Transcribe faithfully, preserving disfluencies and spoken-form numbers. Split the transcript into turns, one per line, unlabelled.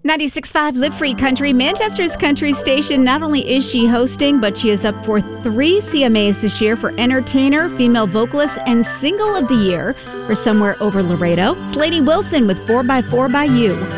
ninety-six point five Live Free Country, Manchester's country station. Not only is she hosting, but she is up for three C M As this year for Entertainer, Female Vocalist, and Single of the Year for Somewhere Over Laredo. It's Lainey Wilson with four by four by You.